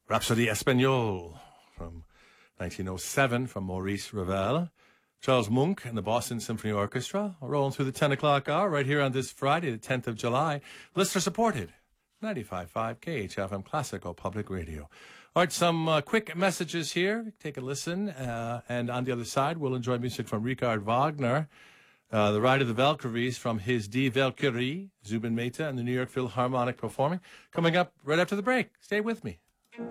Rhapsody Espagnole from 1907 from Maurice Ravel. Charles Munch and the Boston Symphony Orchestra rolling through the 10 o'clock hour right here on this Friday, the 10th of July. Listener supported. 95.5 KHFM Classical Public Radio. All right, some quick messages here. Take a listen. And on the other side, we'll enjoy music from Richard Wagner, The Ride of the Valkyries from his Die Valkyrie, Zubin Mehta and the New York Philharmonic performing. Coming up right after the break. Stay with me.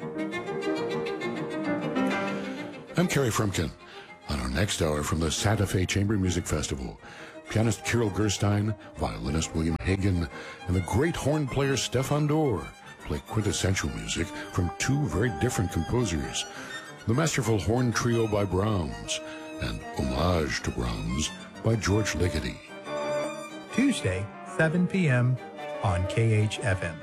I'm Kerry Frumkin. On our next hour from the Santa Fe Chamber Music Festival, pianist Kirill Gerstein, violinist William Hagen, and the great horn player Stefan Dorr play quintessential music from two very different composers. The masterful horn trio by Brahms and Homage to Brahms by George Ligeti. Tuesday, 7 p.m. on KHFM.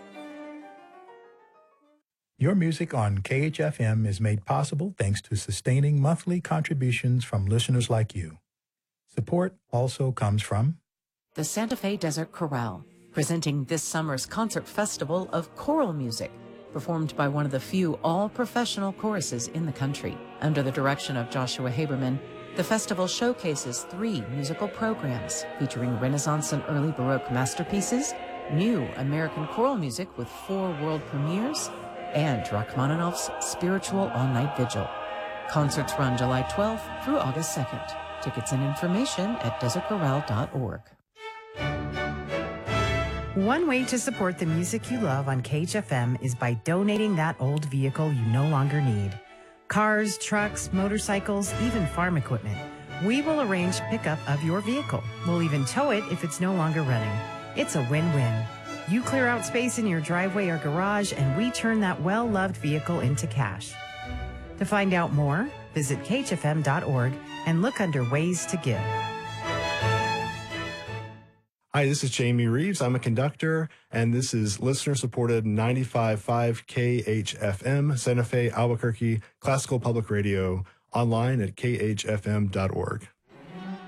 Your music on KHFM is made possible thanks to sustaining monthly contributions from listeners like you. Support also comes from the Santa Fe Desert Chorale, presenting this summer's concert festival of choral music, performed by one of the few all-professional choruses in the country. Under the direction of Joshua Haberman, the festival showcases 3 musical programs featuring Renaissance and early Baroque masterpieces, new American choral music with 4 world premieres, and Rachmaninoff's Spiritual All-Night Vigil. Concerts run July 12th through August 2nd. Tickets and information at desertchorale.org. One way to support the music you love on KHFM is by donating that old vehicle you no longer need. Cars, trucks, motorcycles, even farm equipment. We will arrange pickup of your vehicle. We'll even tow it if it's no longer running. It's a win-win. You clear out space in your driveway or garage, and we turn that well-loved vehicle into cash. To find out more, visit khfm.org and look under Ways to Give. Hi, this is Jamie Reeves. I'm a conductor, and this is listener-supported 95.5 KHFM, Santa Fe, Albuquerque, Classical Public Radio, online at khfm.org.